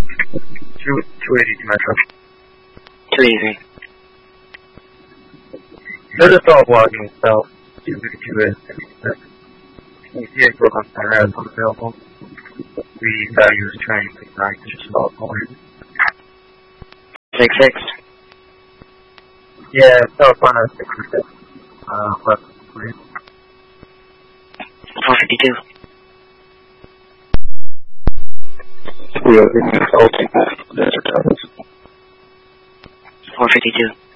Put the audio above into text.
280 Metro. Too easy. They're just all blocking itself. 252 is. You see it broke on center as unavailable. We gotta use train to try to just all point. 6-6. Yeah, telephone at 66. Left 3. 452. We are getting assaulted. 452. 452.